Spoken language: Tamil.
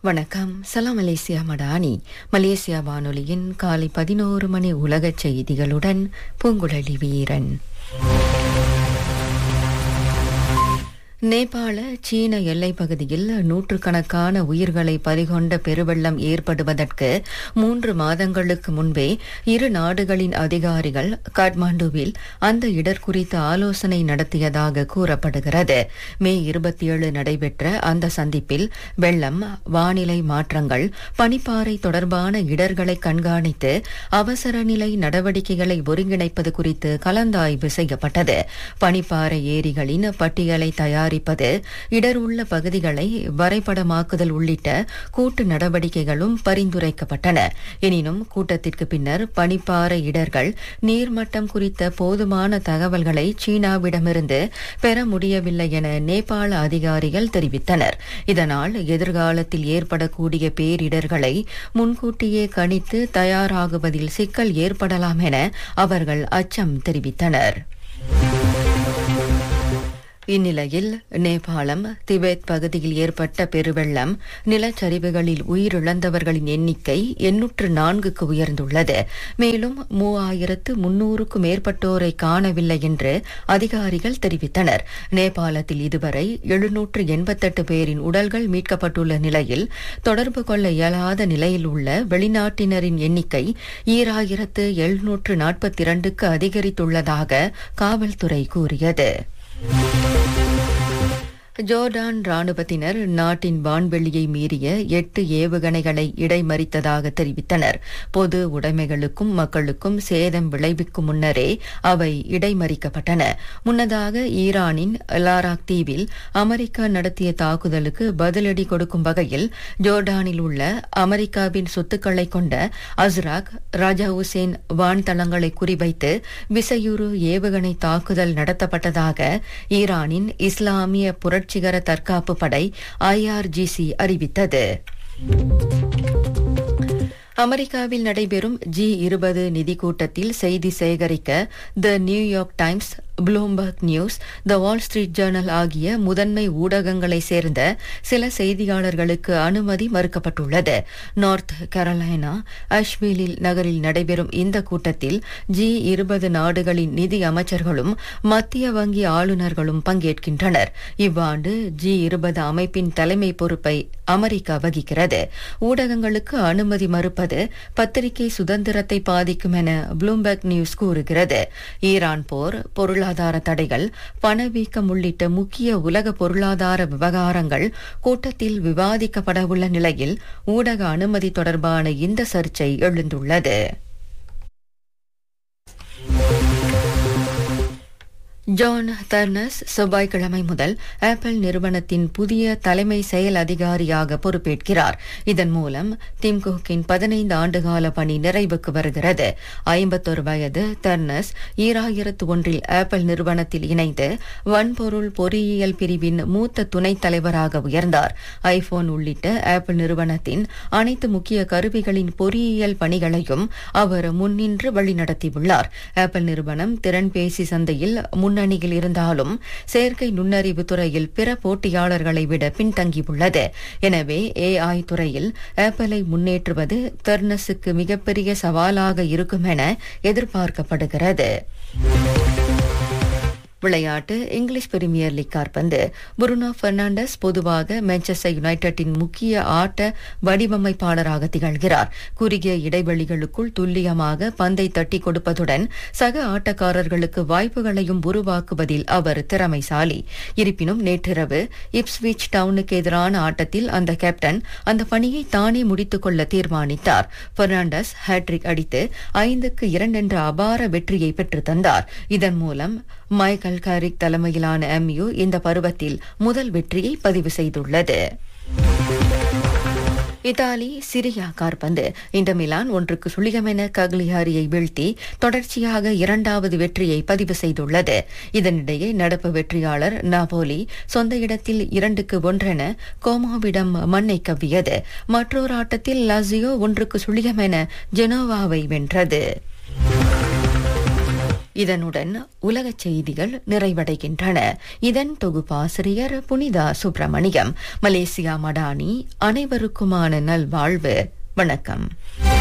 வணக்கம். சலாம் மலேசியா மடானி. மலேசியா வானொலியின் காலை 11 மணி உலகச் செய்திகளுடன் பூங்குழலி வீரன். நேபாள சீன எல்லைப் பகுதியில் நூற்றுக்கணக்கான உயிர்களை பறிகொண்ட பெருவெள்ளம் ஏற்படுவதற்கு 3 மாதங்களுக்கு முன்பே இரு நாடுகளின் அதிகாரிகள் காட்மாண்டுவில் அந்த இடர் குறித்து ஆலோசனை நடத்தியதாக கூறப்படுகிறது. மே 27 நடைபெற்ற அந்த சந்திப்பில் வெள்ளம், வானிலை மாற்றங்கள், பனிப்பாறை தொடர்பான இடர்களை கண்காணித்து அவசர நிலை நடவடிக்கைகளை ஒருங்கிணைப்பது குறித்து கலந்தாய்வு செய்யப்பட்டது. பனிப்பாறை ஏரிகளின் பட்டியலை தயாரிப்பது, இடர் உள்ள பகுதிகளை வரைபடமாக்குதல் உள்ளிட்ட கூட்டு நடவடிக்கைகளும் பரிந்துரைக்கப்பட்டன. எனினும் கூட்டத்திற்கு பின்னர் பனிப்பாறை இடர்கள், நீர்மட்டம் குறித்த போதுமான தகவல்களை சீனாவிடமிருந்து பெற முடியவில்லை என நேபாள அதிகாரிகள் தெரிவித்தனர். இதனால் எதிர்காலத்தில் ஏற்படக்கூடிய பேரிடர்களை முன்கூட்டியே கணித்து தயாராகுவதில் சிக்கல் ஏற்படலாம் என அவர்கள் அச்சம் தெரிவித்தனர். இந்நிலையில் நேபாளம், திபெத் பகுதியில் ஏற்பட்ட பெருவெள்ளம், நிலச்சரிவுகளில் உயிரிழந்தவர்களின் எண்ணிக்கை 804க்கு உயர்ந்துள்ளது. மேலும் 3300க்கும் மேற்பட்டோரை காணவில்லை என்று அதிகாரிகள் தெரிவித்தனர். நேபாளத்தில் இதுவரை 788 பேரின் உடல்கள் மீட்கப்பட்டுள்ள நிலையில் தொடர்பு கொள்ள இயலாத நிலையில் உள்ள வெளிநாட்டினரின் எண்ணிக்கை 2742க்கு அதிகரித்துள்ளதாக காவல்துறை கூறியது. ஜோர்டான் ராணுவத்தினர் நாட்டின் வான்வெளியை மீறிய 8 ஏவுகணைகளை இடைமறித்ததாக தெரிவித்தனர். பொது உடைமைகளுக்கும் மக்களுக்கும் சேதம் விளைவிக்கும் முன்னரே அவை இடைமறிக்கப்பட்டன. முன்னதாக ஈரானின் லாராக் தீவில் அமெரிக்கா நடத்திய தாக்குதலுக்கு பதிலடி கொடுக்கும் வகையில் ஜோர்டானில் உள்ள அமெரிக்காவின் சொத்துக்களை கொண்ட அஸ்ராக், ராஜா ஹுசேன் வான்தளங்களை குறிவைத்து விசையுறு ஏவுகணை தாக்குதல் நடத்தப்பட்டதாக ஈரானின் இஸ்லாமிய புரட்சிகர தற்காப்பு படை IRGC அறிவித்தது. அமெரிக்காவில் நடைபெறும் G20 நிதி கூட்டத்தில் செய்தி சேகரிக்க தி நியூயார்க் டைம்ஸ், ப்ளூம்பர்க் நியூஸ், தி வால் ஸ்ட்ரீட் ஜர்னல் ஆகிய முதன்மை ஊடகங்களை சேர்ந்த சில செய்தியாளர்களுக்கு அனுமதி மறுக்கப்பட்டுள்ளது. நார்த் கரோலைனா அஷ்வில்லில் நகரில் நடைபெறும் இந்த கூட்டத்தில் G20 நாடுகளின் நிதி அமைச்சர்களும் மத்திய வங்கி ஆளுநர்களும் பங்கேற்கின்றனர். இவ்வாண்டு G20 அமைப்பின் தலைமை பொறுப்பை அமெரிக்கா வகிக்கிறது. ஊடகங்களுக்கு அனுமதி மறுப்பது பத்திரிகை சுதந்திரத்தை பாதிக்கும் என ப்ளூம்பர்க் நியூஸ் கூறுகிறது. ஈரான் போர், பொருளாதார தடைகள், பணவீக்கம் உள்ளிட்ட முக்கிய உலக பொருளாதார விவகாரங்கள் கூட்டத்தில் விவாதிக்கப்படவுள்ள நிலையில் ஊடக அனுமதி தொடர்பான இந்த சர்ச்சை எழுந்துள்ளது. ஜான் தர்னஸ் செவ்வாய்க்கிழமை முதல் ஆப்பிள் நிறுவனத்தின் புதிய தலைமை செயல் அதிகாரியாக பொறுப்பேற்கிறார். இதன் மூலம் டிம் குக்கின் 15 ஆண்டுகால பணி நிறைவுக்கு வருகிறது. 51 வயது தர்னஸ் 2001 ஆப்பிள் நிறுவனத்தில் இணைந்து வன்பொருள் பொறியியல் பிரிவின் மூத்த துணைத் தலைவராக உயர்ந்தார். ஐபோன் உள்ளிட்ட ஆப்பிள் நிறுவனத்தின் அனைத்து முக்கிய கருவிகளின் பொறியியல் பணிகளையும் அவர் முன்னின்று வழிநடத்தியுள்ளார். ஆப்பிள் நிறுவனம் திறன்பேசி சந்தையில் முன்னணியில் இருந்தாலும் செயற்கை நுண்ணறிவு துறையில் பிற போட்டியாளர்களை விட பின்தங்கியுள்ளது. எனவே AI துறையில் ஆப்பிளை முன்னேற்றுவது தர்னஸுக்கு மிகப்பெரிய சவாலாக இருக்கும் என எதிர்பார்க்கப்படுகிறது. விளையாட்டு. இங்கிலீஷ் பிரீமியர் லீக் கால்பந்து. புருனோ பெர்னாண்டஸ் பொதுவாக மான்செஸ்டர் யுனைடெட்டின் முக்கிய ஆட்ட வடிவமைப்பாளராக திகழ்கிறார். குறுகிய இடைவெளிகளுக்குள் துல்லியமாக பந்தை தட்டி கொடுப்பதுடன் சக ஆட்டக்காரர்களுக்கு வாய்ப்புகளையும் உருவாக்குவதில் அவர் திறமைசாலி. இருப்பினும் நேற்றிரவு இப்ஸ்விச் டவுனுக்கு எதிரான ஆட்டத்தில் அந்த கேப்டன் அந்த பணியை தானே முடித்துக் கொள்ள தீர்மானித்தார். பெர்னாண்டஸ் ஹேட்ரிக் அடித்து 5-2 என்ற அபார வெற்றியை பெற்றுத் தந்தார். இதன் மூலம் மைக்கேல் காரிக் தலைமையிலான MU இந்த பருவத்தில் முதல் வெற்றியை பதிவு செய்துள்ளது. இத்தாலி சிரியா கால்பந்து. இன்டர் மிலான் 1-0 என கக்லியாரியை வீழ்த்தி தொடர்ச்சியாக 2வது வெற்றியை பதிவு செய்துள்ளது. இதனிடையே நடப்பு வெற்றியாளர் நாபோலி சொந்த இடத்தில் 2-1 என கோமோவிடம் மண்ணை கவ்வியது. மற்றொரு ஆட்டத்தில் லாசியோ 1-0 என ஜெனோவாவை வென்றது. இதனுடன் உலகச் செய்திகள் நிறைவடைகின்றன. இதன் தொகுப்பாசிரியர் புனிதா சுப்பிரமணியம். மலேசியா மடானி. அனைவருக்குமான நல்வாழ்வு. வணக்கம்.